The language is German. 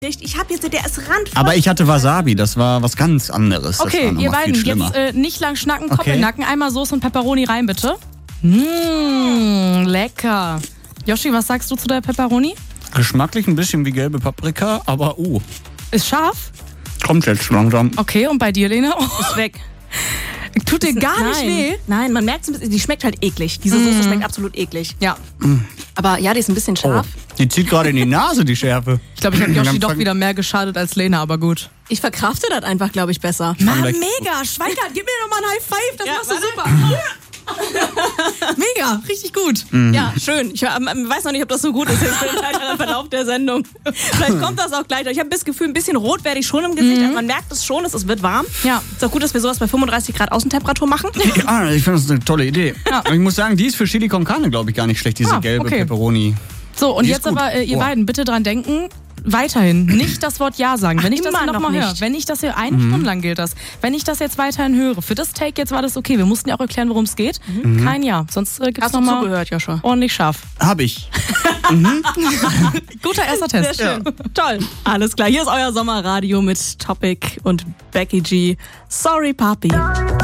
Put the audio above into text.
Ich habe jetzt, der ist randvoll. Aber ich hatte Wasabi, das war was ganz anderes. Okay, das war ihr beiden, viel schlimmer. jetzt nicht lang schnacken, Kopf in den Nacken. Einmal Soße und Pepperoni rein, bitte. Lecker. Yoshi, was sagst du zu der Pepperoni? Geschmacklich ein bisschen wie gelbe Paprika, aber Ist scharf? kommt jetzt langsam. Okay, und bei dir, Lena? Ist weg. Tut dir gar nicht weh? Nein, man merkt es ein bisschen, die schmeckt halt eklig. Diese Soße schmeckt absolut eklig. Ja. Aber ja, die ist ein bisschen scharf. Die zieht gerade in die Nase, die Schärfe. Ich glaube, ich habe Yoshi doch wieder mehr geschadet als Lena, aber gut. Ich verkrafte das einfach, glaube ich, besser. Mann, mega. Schweigert, gib mir noch mal ein High Five, das machst du super. Mega, richtig gut. Ja, schön. Ich weiß noch nicht, ob das so gut ist jetzt für den weiteren Verlauf der Sendung. Vielleicht kommt das auch gleich. Ich habe das Gefühl, ein bisschen rot werde ich schon im Gesicht. Man merkt es schon, es wird warm. Ja. Ist auch gut, dass wir sowas bei 35 Grad Außentemperatur machen. Ja, ich finde das eine tolle Idee. Ja. Ich muss sagen, die ist für Chili con Carne, glaube ich, gar nicht schlecht, diese gelbe Pepperoni. So, und Die jetzt ist gut. aber, ihr beiden, bitte dran denken, weiterhin nicht das Wort Ja sagen. Wenn ich das immer noch noch mal höre, nicht. wenn ich das hier eine Stunde lang gilt das, wenn ich das jetzt weiterhin höre, für das Take jetzt war das okay. Wir mussten ja auch erklären, worum es geht. Kein Ja, sonst gibt's Hast du noch mal zugehört, Joshua? ordentlich scharf. Hab ich. Guter erster Test. Sehr schön. Toll. Alles klar. Hier ist euer Sommerradio mit Topic und Becky G. Sorry, Papi.